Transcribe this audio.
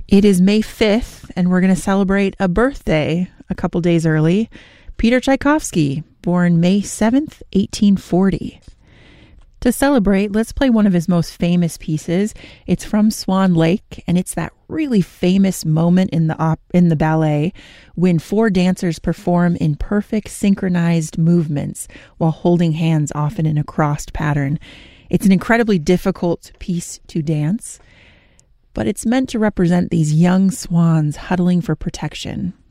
It is May 5th, and we're going to celebrate a birthday a couple days early. Peter Tchaikovsky, born May 7th, 1840. To celebrate, let's play one of his most famous pieces. It's from Swan Lake, and it's that really famous moment in the ballet when four dancers perform in perfect synchronized movements while holding hands, often in a crossed pattern. It's an incredibly difficult piece to dance, but it's meant to represent these young swans huddling for protection.